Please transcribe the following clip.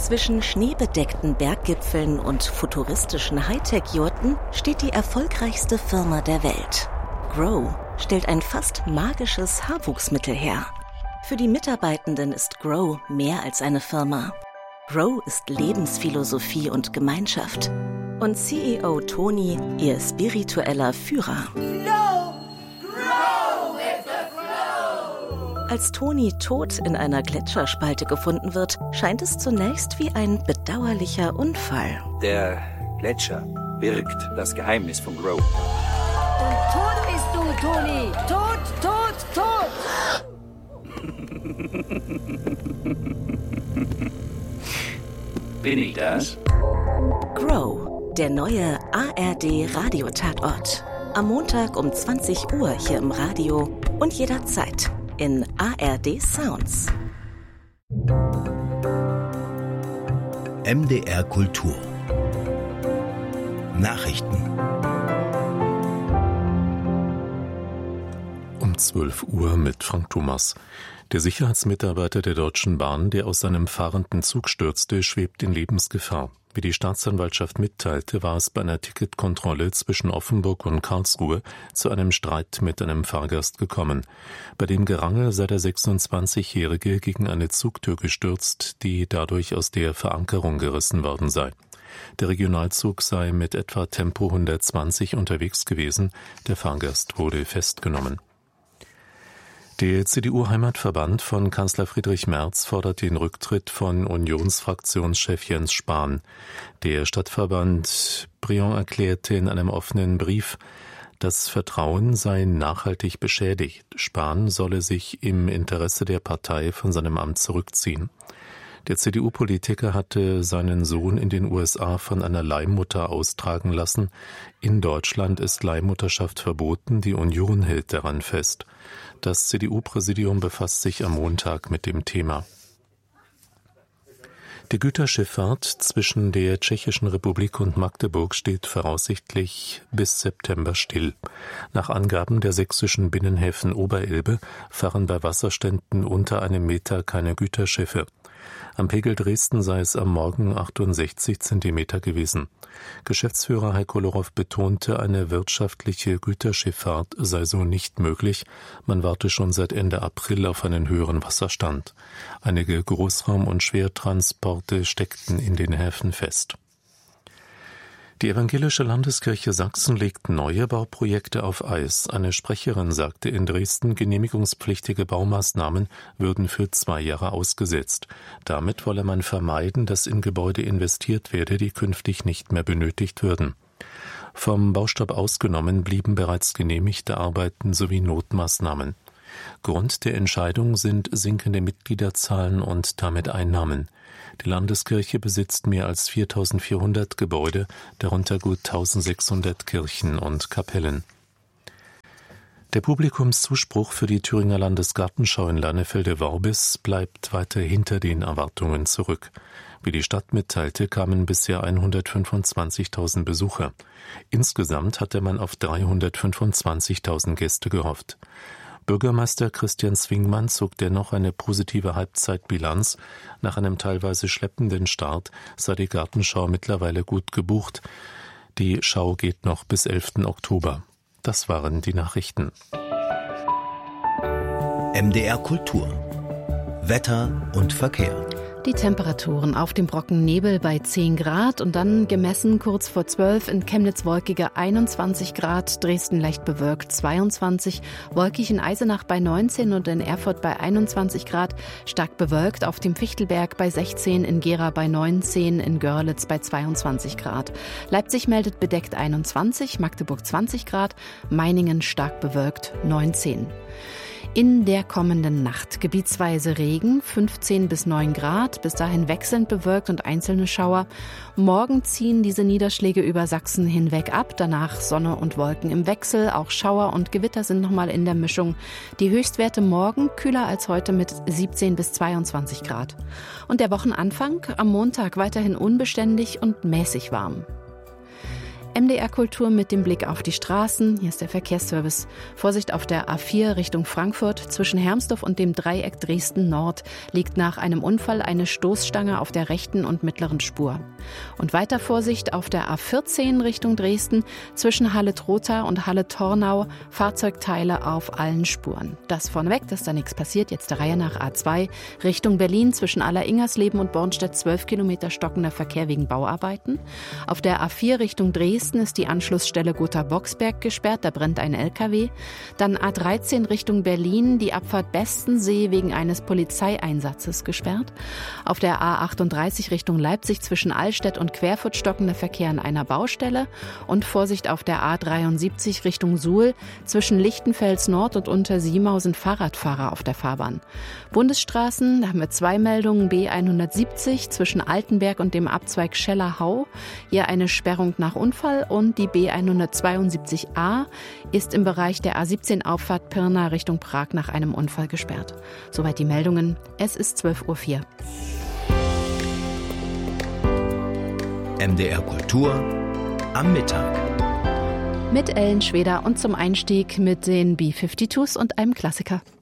Zwischen schneebedeckten Berggipfeln und futuristischen Hightech-Jurten steht die erfolgreichste Firma der Welt. Grow stellt ein fast magisches Haarwuchsmittel her. Für die Mitarbeitenden ist Grow mehr als eine Firma. Grow ist Lebensphilosophie und Gemeinschaft. Und CEO Toni, ihr spiritueller Führer. Als Toni tot in einer Gletscherspalte gefunden wird, scheint es zunächst wie ein bedauerlicher Unfall. Der Gletscher birgt das Geheimnis von Grow. Und tot bist du, Toni! Tot, tot, tot! Bin ich das? Grow, der neue ARD-Radiotatort. Am Montag um 20 Uhr hier im Radio und jederzeit in ARD Sounds. MDR Kultur. Nachrichten. Um 12 Uhr mit Frank Thomas. Der Sicherheitsmitarbeiter der Deutschen Bahn, der aus seinem fahrenden Zug stürzte, schwebt in Lebensgefahr. Wie die Staatsanwaltschaft mitteilte, war es bei einer Ticketkontrolle zwischen Offenburg und Karlsruhe zu einem Streit mit einem Fahrgast gekommen. Bei dem Gerangel sei der 26-Jährige gegen eine Zugtür gestürzt, die dadurch aus der Verankerung gerissen worden sei. Der Regionalzug sei mit etwa Tempo 120 unterwegs gewesen. Der Fahrgast wurde festgenommen. Der CDU-Heimatverband von Kanzler Friedrich Merz fordert den Rücktritt von Unionsfraktionschef Jens Spahn. Der Stadtverband Briand erklärte in einem offenen Brief, das Vertrauen sei nachhaltig beschädigt. Spahn solle sich im Interesse der Partei von seinem Amt zurückziehen. Der CDU-Politiker hatte seinen Sohn in den USA von einer Leihmutter austragen lassen. In Deutschland ist Leihmutterschaft verboten, die Union hält daran fest. Das CDU-Präsidium befasst sich am Montag mit dem Thema. Die Güterschifffahrt zwischen der Tschechischen Republik und Magdeburg steht voraussichtlich bis September still. Nach Angaben der sächsischen Binnenhäfen Oberelbe fahren bei Wasserständen unter 1 Meter keine Güterschiffe. Am Pegel Dresden sei es am Morgen 68 Zentimeter gewesen. Geschäftsführer Heiko Lorow betonte, eine wirtschaftliche Güterschifffahrt sei so nicht möglich. Man warte schon seit Ende April auf einen höheren Wasserstand. Einige Großraum- und Schwertransporte steckten in den Häfen fest. Die Evangelische Landeskirche Sachsen legt neue Bauprojekte auf Eis. Eine Sprecherin sagte in Dresden, genehmigungspflichtige Baumaßnahmen würden für 2 Jahre ausgesetzt. Damit wolle man vermeiden, dass in Gebäude investiert werde, die künftig nicht mehr benötigt würden. Vom Baustopp ausgenommen blieben bereits genehmigte Arbeiten sowie Notmaßnahmen. Grund der Entscheidung sind sinkende Mitgliederzahlen und damit Einnahmen. Die Landeskirche besitzt mehr als 4.400 Gebäude, darunter gut 1.600 Kirchen und Kapellen. Der Publikumszuspruch für die Thüringer Landesgartenschau in Lannefelde-Worbis bleibt weiter hinter den Erwartungen zurück. Wie die Stadt mitteilte, kamen bisher 125.000 Besucher. Insgesamt hatte man auf 325.000 Gäste gehofft. Bürgermeister Christian Zwingmann zog dennoch eine positive Halbzeitbilanz. Nach einem teilweise schleppenden Start sei die Gartenschau mittlerweile gut gebucht. Die Schau geht noch bis 11. Oktober. Das waren die Nachrichten. MDR Kultur. Wetter und Verkehr. Die Temperaturen auf dem Brocken Nebel bei 10 Grad und dann gemessen kurz vor 12 in Chemnitz wolkige 21 Grad, Dresden leicht bewölkt 22, wolkig in Eisenach bei 19 und in Erfurt bei 21 Grad, stark bewölkt auf dem Fichtelberg bei 16, in Gera bei 19, in Görlitz bei 22 Grad. Leipzig meldet bedeckt 21, Magdeburg 20 Grad, Meiningen stark bewölkt 19. In der kommenden Nacht gebietsweise Regen, 15 bis 9 Grad, bis dahin wechselnd bewölkt und einzelne Schauer. Morgen ziehen diese Niederschläge über Sachsen hinweg ab, danach Sonne und Wolken im Wechsel, auch Schauer und Gewitter sind nochmal in der Mischung. Die Höchstwerte morgen kühler als heute mit 17 bis 22 Grad. Und der Wochenanfang am Montag weiterhin unbeständig und mäßig warm. MDR Kultur mit dem Blick auf die Straßen. Hier ist der Verkehrsservice. Vorsicht auf der A4 Richtung Frankfurt. Zwischen Hermsdorf und dem Dreieck Dresden Nord liegt nach einem Unfall eine Stoßstange auf der rechten und mittleren Spur. Und weiter Vorsicht auf der A14 Richtung Dresden. Zwischen Halle-Trotha und Halle-Tornau Fahrzeugteile auf allen Spuren. Das vorneweg, dass da nichts passiert. Jetzt der Reihe nach A2 Richtung Berlin. Zwischen Alleringersleben und Bornstedt 12 Kilometer stockender Verkehr wegen Bauarbeiten. Auf der A4 Richtung Dresden ist die Anschlussstelle Gotha-Boxberg gesperrt, da brennt ein LKW. Dann A13 Richtung Berlin, die Abfahrt Bestensee wegen eines Polizeieinsatzes gesperrt. Auf der A38 Richtung Leipzig zwischen Allstedt und Querfurt stockender Verkehr an einer Baustelle. Und Vorsicht auf der A73 Richtung Suhl, zwischen Lichtenfels Nord und Untersiemau sind Fahrradfahrer auf der Fahrbahn. Bundesstraßen, da haben wir 2 Meldungen, B170 zwischen Altenberg und dem Abzweig Scheller-Hau, hier eine Sperrung nach Unfall, und die B172a ist im Bereich der A17-Auffahrt Pirna Richtung Prag nach einem Unfall gesperrt. Soweit die Meldungen. Es ist 12:04 Uhr. MDR Kultur am Mittag. Mit Ellen Schweder und zum Einstieg mit den B-52s und einem Klassiker.